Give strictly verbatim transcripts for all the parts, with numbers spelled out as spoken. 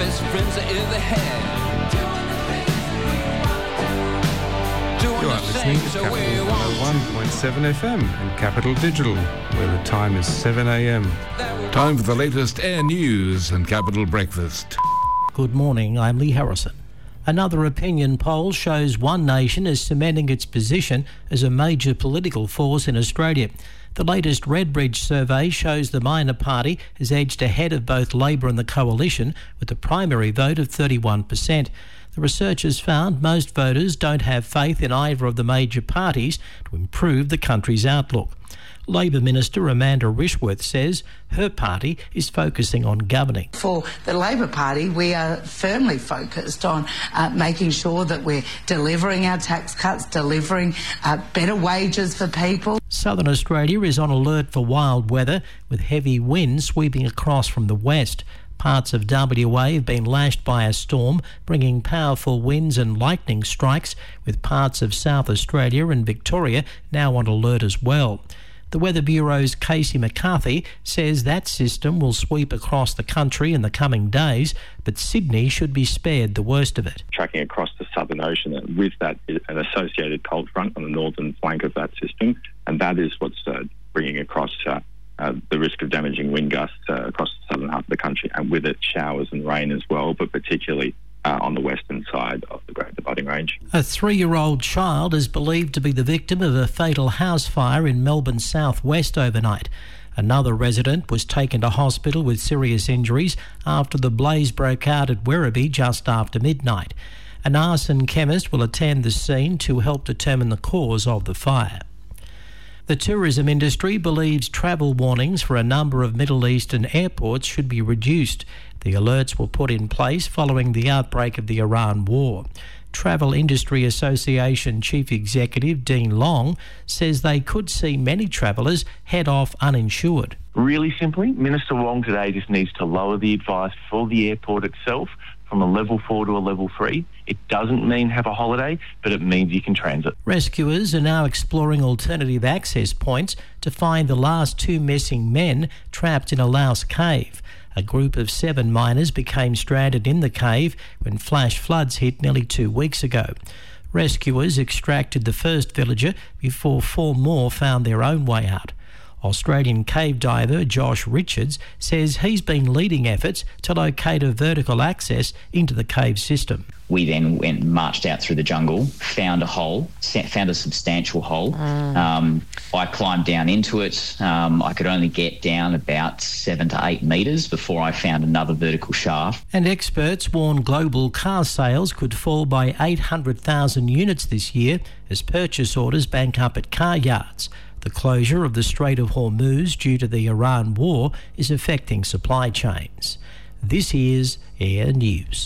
best friends I ever had. You are listening to Capital one oh one point seven F M and Capital Digital, where the time is seven a m. Time for the latest air news and Capital Breakfast. Good morning, I'm Lee Harrison. Another opinion poll shows One Nation is cementing its position as a major political force in Australia. The latest Redbridge survey shows the minor party has edged ahead of both Labor and the Coalition with a primary vote of thirty-one percent. The researchers found most voters don't have faith in either of the major parties to improve the country's outlook. Labor Minister Amanda Rishworth says her party is focusing on governing. For the Labor Party, we are firmly focused on uh, making sure that we're delivering our tax cuts, delivering uh, better wages for people. Southern Australia is on alert for wild weather, with heavy winds sweeping across from the west. Parts of W A have been lashed by a storm, bringing powerful winds and lightning strikes, with parts of South Australia and Victoria now on alert as well. The Weather Bureau's Casey McCarthy says that system will sweep across the country in the coming days, but Sydney should be spared the worst of it. Tracking across the Southern Ocean, and with that an associated cold front on the northern flank of that system, and that is what's uh, bringing across uh, uh, the risk of damaging wind gusts uh, across the southern half of the country, and with it showers and rain as well, but particularly Uh, on the western side of the Great Dividing Range. A three-year-old child is believed to be the victim of a fatal house fire in Melbourne's southwest overnight. Another resident was taken to hospital with serious injuries after the blaze broke out at Werribee just after midnight. An arson chemist will attend the scene to help determine the cause of the fire. The tourism industry believes travel warnings for a number of Middle Eastern airports should be reduced. The alerts were put in place following the outbreak of the Iran war. Travel Industry Association Chief Executive Dean Long says they could see many travellers head off uninsured. Really simply, Minister Wong today just needs to lower the advice for the airport itself from a level four to a level three. It doesn't mean have a holiday, but it means you can transit. Rescuers are now exploring alternative access points to find the last two missing men trapped in a Laos cave. A group of seven miners became stranded in the cave when flash floods hit nearly two weeks ago. Rescuers extracted the first villager before four more found their own way out. Australian cave diver Josh Richards says he's been leading efforts to locate a vertical access into the cave system. We then went and marched out through the jungle, found a hole, found a substantial hole. Mm. Um, I climbed down into it. Um, I could only get down about seven to eight metres before I found another vertical shaft. And experts warn global car sales could fall by eight hundred thousand units this year as purchase orders bank up at car yards. The closure of the Strait of Hormuz due to the Iran war is affecting supply chains. This is Air News.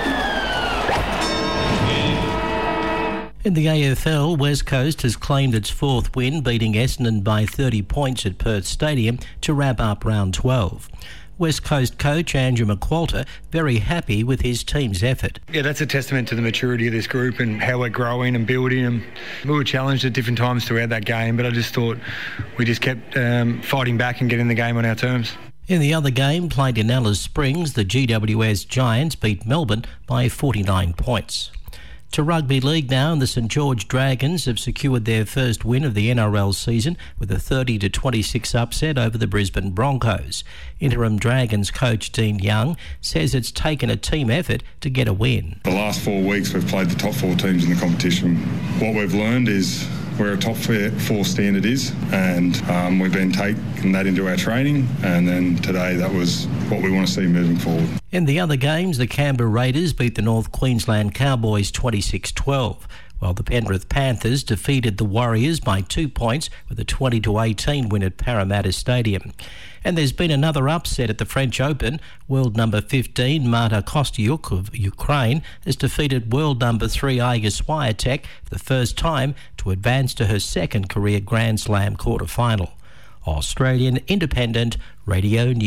In the A F L, West Coast has claimed its fourth win, beating Essendon by thirty points at Perth Stadium to wrap up round twelve. West Coast coach Andrew McQualter very happy with his team's effort. Yeah, that's a testament to the maturity of this group and how we're growing and building. And we were challenged at different times throughout that game, but I just thought we just kept um, fighting back and getting the game on our terms. In the other game, played in Alice Springs, the G W S Giants beat Melbourne by forty-nine points. To rugby league now, and the St George Dragons have secured their first win of the N R L season with a thirty to twenty-six upset over the Brisbane Broncos. Interim Dragons coach Dean Young says it's taken a team effort to get a win. The last four weeks we've played the top four teams in the competition. What we've learned is where a top four standard is, and um, we've been taking that into our training, and then today that was what we want to see moving forward. In the other games, the Canberra Raiders beat the North Queensland Cowboys twenty-six twelve, while the Penrith Panthers defeated the Warriors by two points with a twenty to eighteen win at Parramatta Stadium. And there's been another upset at the French Open. World number fifteen, Marta Kostyuk of Ukraine, has defeated world number three, Iga Swiatek, for the first time to advance to her second career Grand Slam quarter-final. Australian Independent Radio News.